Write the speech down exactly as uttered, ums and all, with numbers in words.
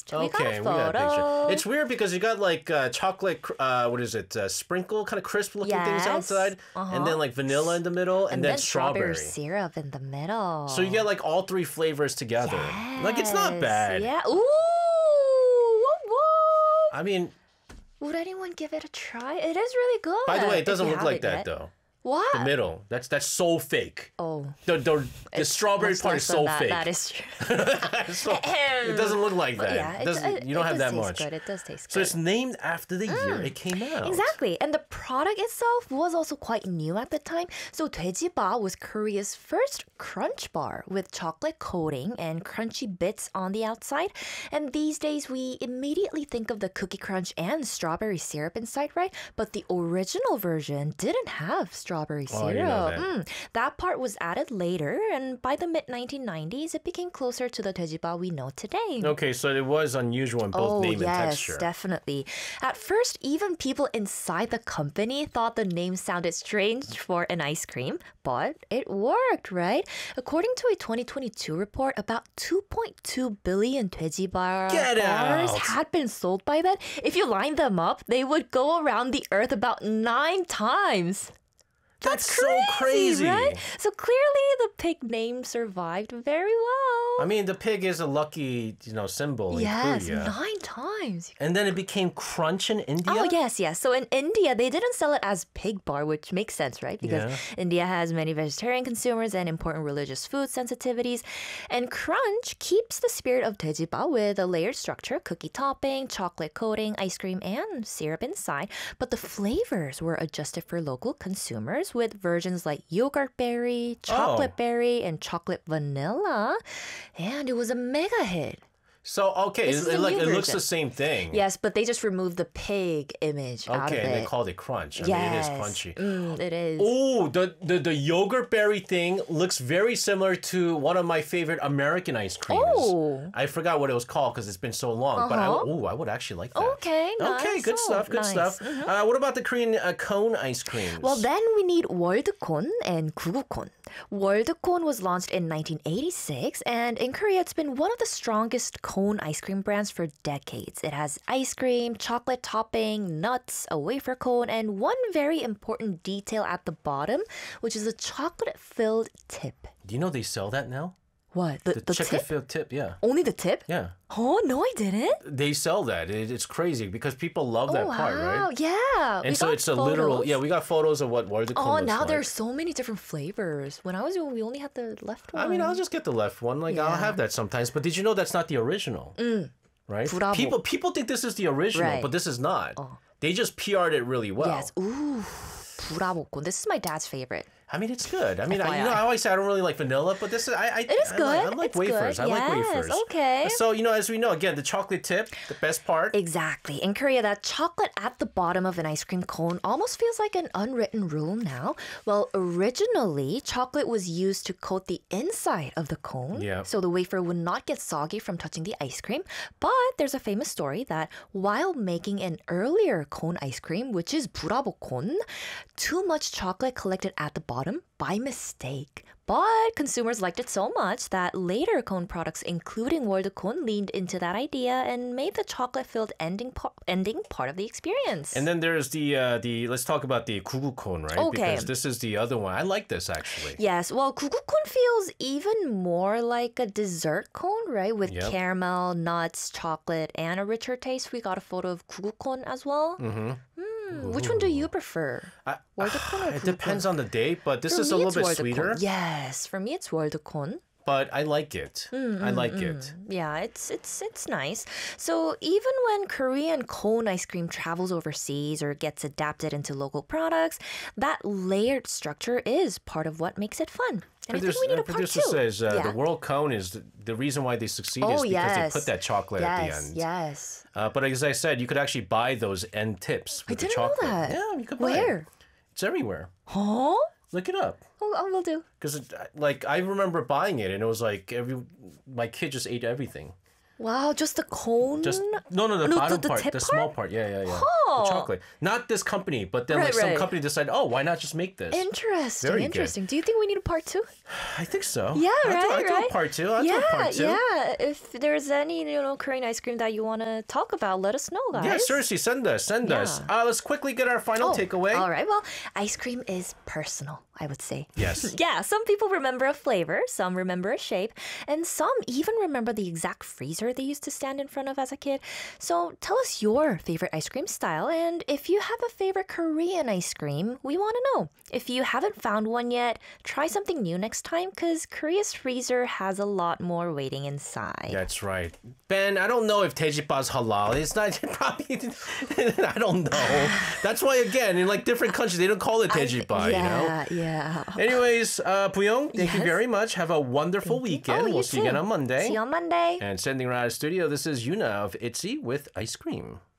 post. We got Okay, a we got a photo. picture. It's weird because you got like uh, chocolate, cr- uh, what is it, uh, sprinkle, kind of crisp looking things Yes. outside, Uh-huh. and then like vanilla in the middle, and, and then, then strawberry strawberry. syrup in the middle. So you get like all three flavors together. Like it's not Yes. bad. Yeah. Ooh. Whoa, whoa. I mean, Would anyone give it a try? It is really good. by the way, it if doesn't you look like haven't that yet. though. What? The middle. That's that's so fake. Oh. The the, the It's strawberry much part is less so than that. fake. That is true. So, it doesn't look like that. Yeah, it, Doesn't- it, you don't it have does that taste much. Good. It does taste So good. it's named after the year it came out. Exactly. And the product itself was also quite new at the time. So 돼지바 was Korea's first crunch bar with chocolate coating and crunchy bits on the outside. And these days we immediately think of the cookie crunch and strawberry syrup inside, right? But the original version didn't have strawberry Oh, I syrup. didn't know that. Mm, that part was added later, and by the mid nineteen nineties, it became closer to the 돼지바 we know today. Okay, so it was unusual in both Oh, name and yes, texture. definitely. At first, even people inside the company thought the name sounded strange for an ice cream, but it worked, right? According to a twenty twenty-two report, about two point two billion 돼지바 Get bars out. had been sold by then. If you line them up, they would go around the earth about nine times. That's so crazy. Right? So clearly the pig name survived very well. I mean, the pig is a lucky, you know, symbol yes, in Korea. nine times. And then it became crunch in India? Oh, yes, yes. So in India, they didn't sell it as pig bar, which makes sense, right? Because Yeah. India has many vegetarian consumers and important religious food sensitivities. And crunch keeps the spirit of 돼지바 with a layered structure, cookie topping, chocolate coating, ice cream, and syrup inside. But the flavors were adjusted for local consumers with versions like yogurt berry, chocolate Oh. berry, and chocolate vanilla. And it was a mega hit. So, okay, This is it, a like, new it looks version. the same thing. Yes, but they just removed the pig image out of Okay, it. and they called it crunch. I yes. mean, it is crunchy. Mm, it is. Oh, the, the the yogurt berry thing looks very similar to one of my favorite American ice creams. Oh. I forgot what it was called because it's been so long. But I, Uh-huh. oh, I would actually like that. Okay, Okay, nice. good Oh, stuff. Good nice. stuff. Uh, what about the Korean uh, cone ice creams? Well, then we need 월드콘 and 구구콘. 월드콘 was launched in nineteen eighty-six, and in Korea, it's been one of the strongest cone ice cream brands for decades. It has ice cream, chocolate topping, nuts, a wafer cone, and one very important detail at the bottom, which is a chocolate-filled tip. do you know they sell that now? What? The, The, the chocolate tip? filled tip, yeah. Only the tip? Yeah. Oh, no, I didn't. They sell that. It, it's crazy because people love that oh, part, wow. right? Yeah. And we so got it's a literal, photos. yeah, we got photos of what Wordicon Oh, looks now like. there's so many different flavors. When I was young, we only had the left one. I mean, I'll just get the left one. Like, I'll Yeah. have that sometimes. But did you know that's not the original? Right? Bravo. People people think this is the original, Right. but this is not. They just P R'd it really well. Yes. Ooh. 브라보콘. This is my dad's favorite. I mean, it's good. I mean, I, F Y I. you know, I always say I don't really like vanilla, but this is I. I It is I good. Like, I like It's wafers. good. I like Yes, wafers. okay. So you know, as we know, again, the chocolate tip, the best part. Exactly. In Korea, that chocolate at the bottom of an ice cream cone almost feels like an unwritten rule now. Well, originally, chocolate was used to coat the inside of the cone, Yeah. so the wafer would not get soggy from touching the ice cream. But there's a famous story that while making an earlier cone ice cream, which is 불화복콘, too much chocolate collected at the bottom by mistake. But consumers liked it so much that later cone products, including Worldcon, leaned into that idea and made the chocolate-filled ending, par- ending part of the experience. And then there's the uh, the let's talk about the 구구콘, right? Okay. Because this is the other one. I like this actually. Yes, well, 구구콘 feels even more like a dessert cone, right? With Yep. caramel, nuts, chocolate, and a richer taste. We got a photo of 구구콘 as well. Mm-hmm. Which one do you prefer? I, 월드콘 or it depends on the day, but this For is a me, little it's bit sweeter. 월드콘. Yes, for me it's 월드콘. But I like it. I like it. Yeah, it's it's it's nice. So even when Korean cone ice cream travels overseas or gets adapted into local products, that layered structure is part of what makes it fun. And I think we need a part producer two. says uh, Yeah. the world cone is the, the reason why they succeed is Oh, because yes. they put that chocolate yes, at the end. Yes. Uh, but as I said, you could actually buy those end tips I with the didn't know chocolate. that. Yeah, you could buy Where? it. It's everywhere. Huh? Look it up. Oh, I will do. Because like I remember buying it and it was like every my kid just ate everything. Wow, just the cone? Just no, no, the No, the- bottom the part, tip the part? small part. Yeah, yeah, yeah. Huh. The chocolate. Not this company, but then Right, like some right. company decided, oh, why not just make this? Interesting, Very good. interesting. Do you think we need a part two? I think so. Yeah, I'll right, do, I'll do right. a part two. I'll yeah, do a part two. yeah. If there's any, you know, Korean ice cream that you want to talk about, let us know, guys. Yeah, seriously, send us, send us. Yeah. Uh, let's quickly get our final Oh, takeaway. All right. Well, ice cream is personal, I would say. Yes. Yeah, some people remember a flavor, some remember a shape, and some even remember the exact freezer they used to stand in front of as a kid. So tell us your favorite ice cream style, and if you have a favorite Korean ice cream, we want to know. If you haven't found one yet, try something new next time, because Korea's freezer has a lot more waiting inside. That's right. Ben, I don't know if Tejipa's halal. It's not probably. I don't know. That's why again, in like different countries, they don't call it Tejipa. yeah, You know. yeah. Anyways, uh, Puyong, thank you Yes. very much. Have a wonderful Thank you. weekend. Oh, we'll you see you again too. on Monday. See you on Monday. And sending around the studio, this is Yuna of ITZY with Ice Cream.